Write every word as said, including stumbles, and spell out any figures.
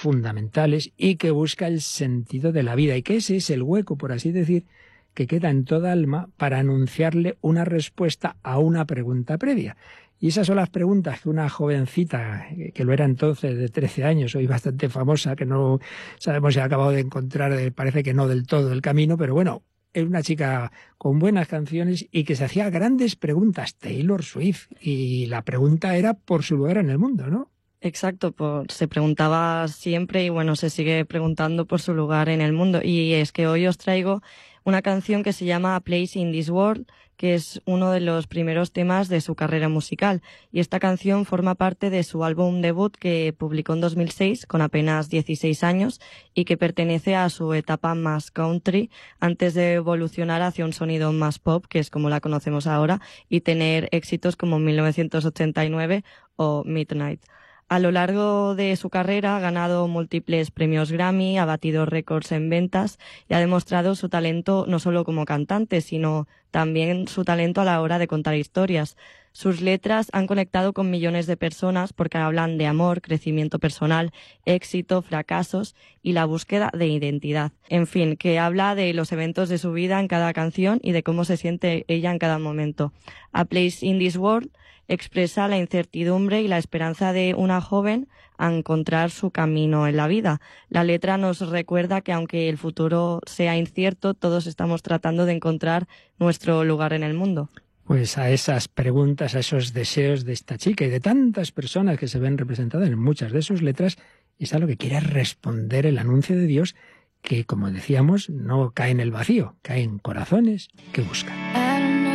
fundamentales y que busca el sentido de la vida, y que ese es el hueco, por así decir, que queda en toda alma para anunciarle una respuesta a una pregunta previa. Y esas son las preguntas que una jovencita, que lo era entonces, de trece años, hoy bastante famosa, que no sabemos si ha acabado de encontrar, parece que no del todo, el camino, pero bueno, es una chica con buenas canciones y que se hacía grandes preguntas, Taylor Swift, y la pregunta era por su lugar en el mundo, ¿no? Exacto, por, se preguntaba siempre y bueno, se sigue preguntando por su lugar en el mundo. Y es que hoy os traigo una canción que se llama A Place in This World, que es uno de los primeros temas de su carrera musical. Y esta canción forma parte de su álbum debut que publicó en dos mil seis, con apenas dieciséis años, y que pertenece a su etapa más country, antes de evolucionar hacia un sonido más pop, que es como la conocemos ahora, y tener éxitos como mil novecientos ochenta y nueve o Midnight. A lo largo de su carrera ha ganado múltiples premios Grammy, ha batido récords en ventas y ha demostrado su talento no solo como cantante, sino también su talento a la hora de contar historias. Sus letras han conectado con millones de personas porque hablan de amor, crecimiento personal, éxito, fracasos y la búsqueda de identidad. En fin, que habla de los eventos de su vida en cada canción y de cómo se siente ella en cada momento. A Place in This World expresa la incertidumbre y la esperanza de una joven a encontrar su camino en la vida. La letra nos recuerda que aunque el futuro sea incierto, todos estamos tratando de encontrar nuestro lugar en el mundo. Pues a esas preguntas, a esos deseos de esta chica y de tantas personas que se ven representadas en muchas de sus letras, es a lo que quiere responder el anuncio de Dios, que, como decíamos, no cae en el vacío, cae en corazones que buscan.